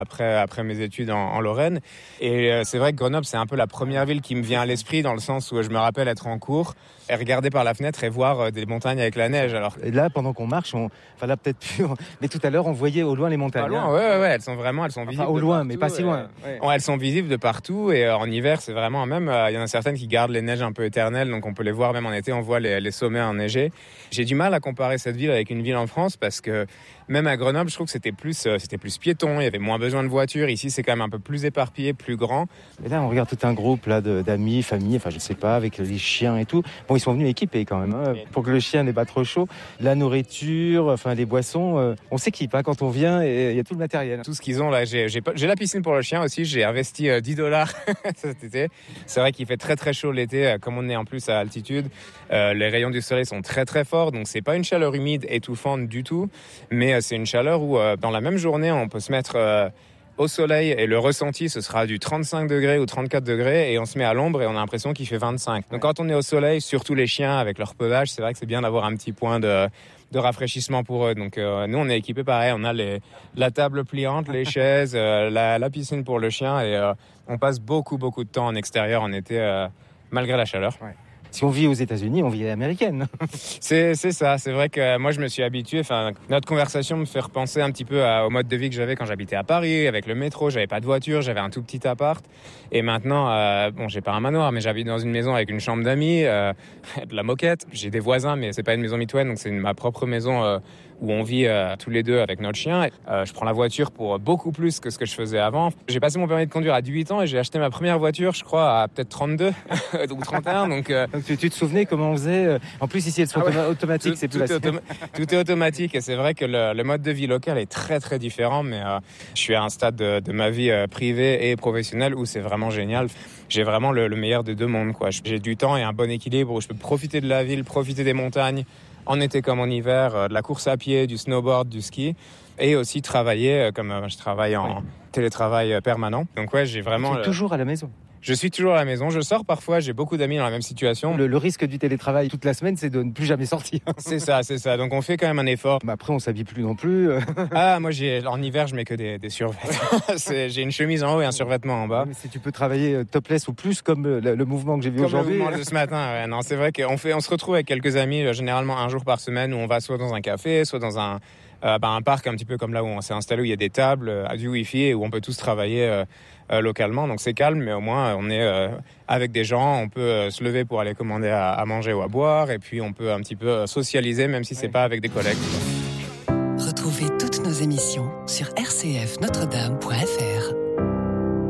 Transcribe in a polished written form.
après mes études en Lorraine. Et c'est vrai que Grenoble, c'est un peu la première ville qui me vient à l'esprit, dans le sens où je me rappelle être en cours et regarder par la fenêtre et voir des montagnes avec la neige. Alors, Et là, pendant qu'on marche, enfin là peut-être plus, mais tout à l'heure, on voyait au loin les montagnes. Pas loin, ouais, elles sont visibles. Au loin, mais pas si loin. Ouais, elles sont visibles de partout, et en hiver, c'est vraiment même, il y en a certaines qui gardent les neiges un peu éternelles, donc on peut les voir même en été, on voit les sommets enneigés. J'ai du mal à comparer cette ville avec une ville en France, parce que même à Grenoble, je trouve que c'était plus piéton, il y avait moins besoin de voitures. Ici, c'est quand même un peu plus éparpillé, plus grand. Et là, on regarde tout un groupe là d'amis, famille, enfin je sais pas, avec les chiens et tout. Bon, ils sont venus équipés quand même, hein, pour que le chien n'ait pas trop chaud. La nourriture, enfin les boissons, on s'équipe hein, quand on vient, et il y a tout le matériel. Tout ce qu'ils ont là, j'ai la piscine pour le chien aussi. J'ai investi $10 cet été. C'est vrai qu'il fait très très chaud l'été, comme on est en plus à altitude. Les rayons du soleil sont très très forts, donc c'est pas une chaleur humide étouffante du tout, mais c'est une chaleur où dans la même journée on peut se mettre au soleil, et le ressenti ce sera du 35 degrés ou 34 degrés, et on se met à l'ombre et on a l'impression qu'il fait 25. Donc quand on est au soleil, surtout les chiens avec leur pelage, c'est vrai que c'est bien d'avoir un petit point de rafraîchissement pour eux. Donc nous on est équipés pareil, on a la table pliante, les chaises, la piscine pour le chien, et on passe beaucoup de temps en extérieur en été malgré la chaleur. Ouais. Si on vit aux États-Unis, on vit à l'américaine. C'est ça, c'est vrai que moi je me suis habitué, enfin notre conversation me fait repenser un petit peu au mode de vie que j'avais quand j'habitais à Paris, avec le métro, j'avais pas de voiture, j'avais un tout petit appart, et maintenant, bon j'ai pas un manoir, mais j'habite dans une maison avec une chambre d'amis, de la moquette, j'ai des voisins, mais c'est pas une maison mitoyenne, donc c'est ma propre maison où on vit tous les deux avec notre chien. Je prends la voiture pour beaucoup plus que ce que je faisais avant. J'ai passé mon permis de conduire à 18 ans et j'ai acheté ma première voiture, je crois, à peut-être 32 ou 31. Donc tu te souvenais comment on faisait? En plus, ici, elles sont automatiques, c'est plus facile. Tout est automatique, et c'est vrai que le mode de vie local est très très différent, mais je suis à un stade de ma vie privée et professionnelle où c'est vraiment génial. J'ai vraiment le meilleur des deux mondes, quoi. J'ai du temps et un bon équilibre où je peux profiter de la ville, profiter des montagnes, en été comme en hiver, de la course à pied, du snowboard, du ski, et aussi travailler, comme je travaille en télétravail permanent. Donc ouais, j'ai vraiment... Tu es toujours à la maison? Je suis toujours à la maison, je sors parfois, j'ai beaucoup d'amis dans la même situation. Le risque du télétravail toute la semaine, c'est de ne plus jamais sortir. C'est ça. Donc on fait quand même un effort. Mais après, on s'habille plus non plus. Moi, en hiver, je mets que des survêtements. J'ai une chemise en haut et un survêtement en bas. Mais si tu peux travailler topless ou plus, comme le mouvement que j'ai vu aujourd'hui. Comme le mouvement de ce matin, ouais. Non, c'est vrai qu'on se retrouve avec quelques amis, généralement un jour par semaine, où on va soit dans un café, soit dans un parc un petit peu comme là où on s'est installé, où il y a des tables, du wifi, et où on peut tous travailler localement. Donc c'est calme, mais au moins on est avec des gens, on peut se lever pour aller commander à manger ou à boire, et puis on peut un petit peu socialiser, même si c'est pas avec des collègues. Retrouvez toutes nos émissions sur rcfnotre-dame.fr.